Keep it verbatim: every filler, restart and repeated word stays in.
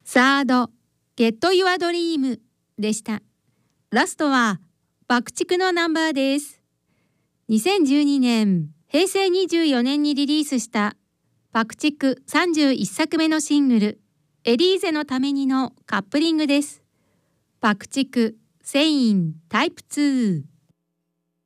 サード、ゲットユアドリームでした。ラストは爆竹のナンバーです。にせんじゅうにねん、へいせいにじゅうよねんにリリースした爆竹さんじゅういっさくめのシングル、エリーゼのためにのカップリングです。爆竹セインタイプツー。